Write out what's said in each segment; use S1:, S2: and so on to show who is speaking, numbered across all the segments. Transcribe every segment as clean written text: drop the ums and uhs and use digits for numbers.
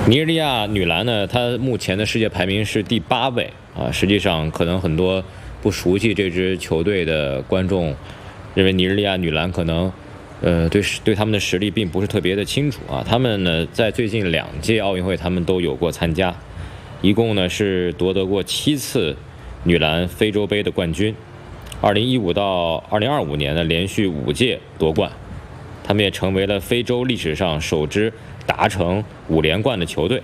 S1: 尼日利亚女篮呢，她目前的世界排名是第8位啊。实际上，可能很多不熟悉这支球队的观众认为尼日利亚女篮可能，对他们的实力并不是特别的清楚啊。他们呢，在最近2届奥运会，他们都有过参加，一共呢是夺得过7次女篮非洲杯的冠军。2015到2025年呢，连续5届夺冠。他们也成为了非洲历史上首支达成5连冠的球队。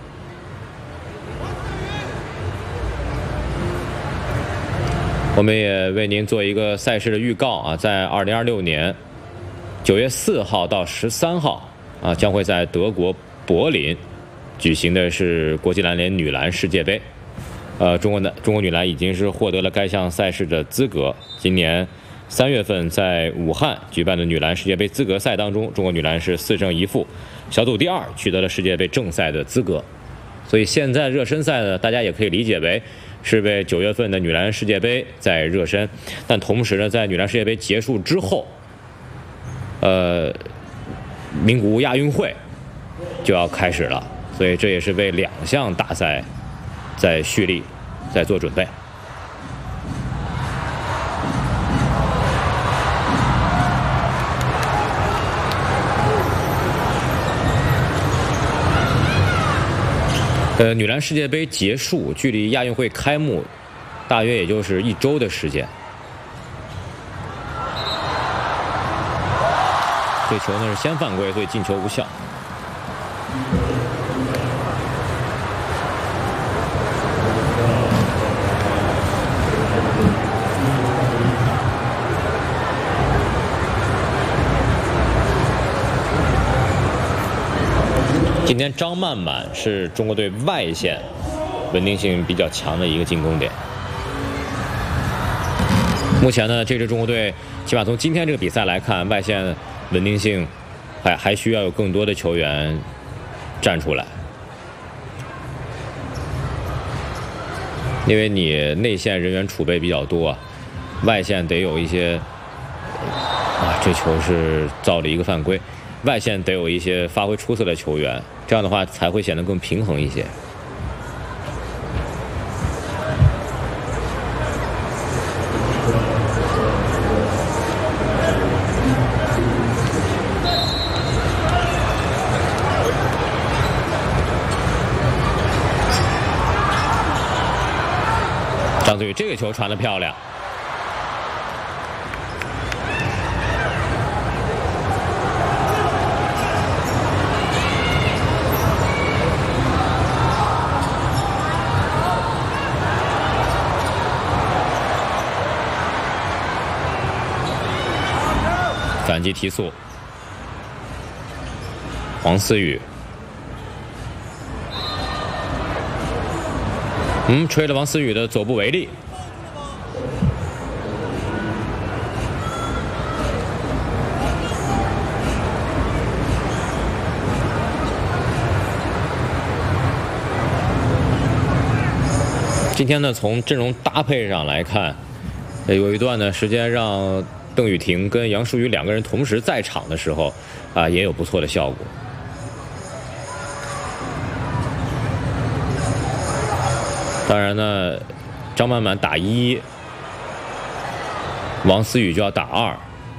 S1: 我们也为您做一个赛事的预告啊，在2026年9月4号到13号啊，将会在德国柏林举行的是国际篮联女篮世界杯。中国女篮已经是获得了该项赛事的资格。今年3月份在武汉举办的女篮世界杯资格赛当中，中国女篮是4胜1负，小组第2，取得了世界杯正赛的资格。所以现在热身赛呢，大家也可以理解为是为9月份的女篮世界杯在热身。但同时呢，在女篮世界杯结束之后，名古屋亚运会就要开始了，所以这也是为2项大赛在蓄力，在做准备。女篮世界杯结束，距离亚运会开幕大约也就是1周的时间。这球呢是先犯规，所以进球无效。今天张曼曼是中国队外线稳定性比较强的一个进攻点。目前呢，这支中国队起码从今天这个比赛来看，外线稳定性还需要有更多的球员站出来，因为你内线人员储备比较多，外线得有一些这球是造了一个犯规。外线得有一些发挥出色的球员，这样的话才会显得更平衡一些。张子宇这个球传得漂亮。反击提速，黄思雨，吹了王思雨的左部违例。今天呢，从阵容搭配上来看，有一段呢时间让邓雨婷跟杨舒瑜2个人同时在场的时候，也有不错的效果。当然呢，张曼曼打1，王思雨就要打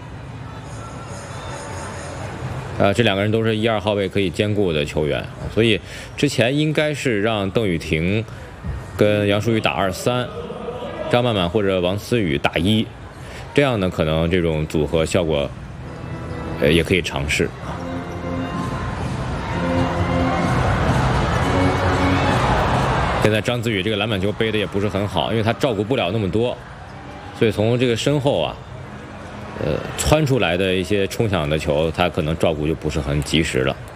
S1: 2。这2个人都是1、2号位可以兼顾的球员，所以之前应该是让邓雨婷跟杨舒瑜打2、3，张曼曼或者王思雨打1。这样呢，可能这种组合效果，也可以尝试。现在张子宇这个篮板球背的也不是很好，因为他照顾不了那么多，所以从这个身后窜出来的一些冲抢的球，他可能照顾就不是很及时了。